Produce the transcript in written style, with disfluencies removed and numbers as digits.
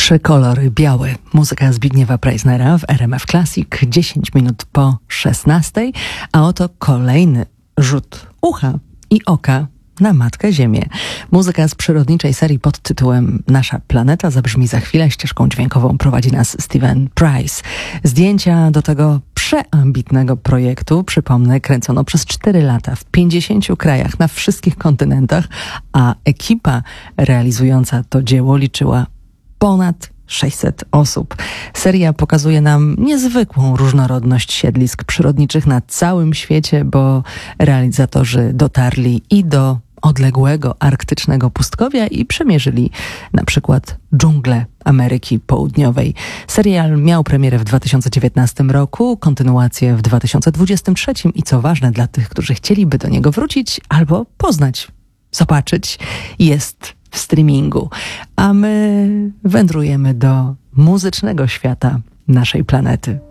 Trzy kolory biały. Muzyka Zbigniewa Preissnera w RMF Classic 10 minut po 16, a oto kolejny rzut ucha i oka na Matkę Ziemię. Muzyka z przyrodniczej serii pod tytułem Nasza planeta zabrzmi za chwilę. Ścieżką dźwiękową prowadzi nas Steven Price. Zdjęcia do tego przeambitnego projektu, przypomnę, kręcono przez 4 lata w 50 krajach na wszystkich kontynentach, a ekipa realizująca to dzieło liczyła ponad 600 osób. Seria pokazuje nam niezwykłą różnorodność siedlisk przyrodniczych na całym świecie, bo realizatorzy dotarli i do odległego arktycznego pustkowia i przemierzyli na przykład dżunglę Ameryki Południowej. Serial miał premierę w 2019 roku, kontynuację w 2023 i co ważne dla tych, którzy chcieliby do niego wrócić albo poznać, zobaczyć, jest w streamingu. A my wędrujemy do muzycznego świata naszej planety.